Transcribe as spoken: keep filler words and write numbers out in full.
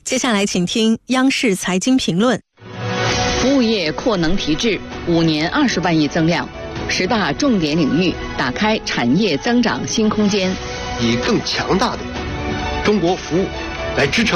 接下来请听央视财经评论。 服务业扩能提质，五年二十万亿增量，十大重点领域打开产业增长新空间， 以更强大的中国服务来支撑